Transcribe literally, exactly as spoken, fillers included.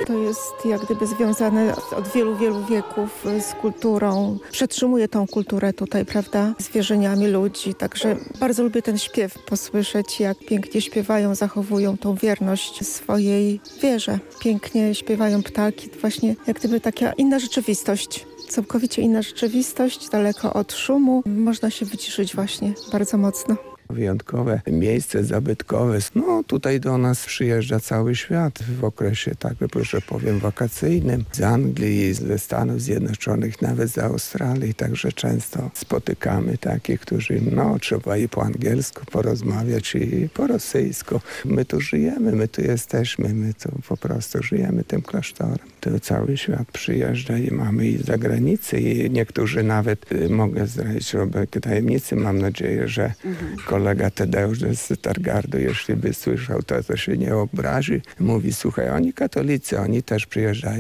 to jest jak gdyby związane od wielu, wielu wieków z kulturą. Przetrzymuje tą kulturę tutaj, prawda, z wierzeniami ludzi. Także bardzo lubię ten śpiew posłyszeć, jak pięknie śpiewają, zachowują tą wierność swojej wierze. Pięknie śpiewają ptaki, właśnie jak gdyby taka inna rzeczywistość. Całkowicie inna rzeczywistość, daleko od szumu. Można się wyciszyć właśnie bardzo mocno. Wyjątkowe miejsce zabytkowe. No tutaj do nas przyjeżdża cały świat w okresie, tak że powiem, wakacyjnym. Z Anglii, ze Stanów Zjednoczonych, nawet z Australii. Także często spotykamy takich, którzy no trzeba i po angielsku porozmawiać i po rosyjsku. My tu żyjemy, my tu jesteśmy, my tu po prostu żyjemy tym klasztorem. Tu cały świat przyjeżdża i mamy i z zagranicy i niektórzy nawet, y, mogę zdradzić tajemnicy, mam nadzieję, że mhm. kolega Tadeusz z Stargardu, jeśli by słyszał to, to się nie obrazi. Mówi, słuchaj, oni katolicy, oni też przyjeżdżają.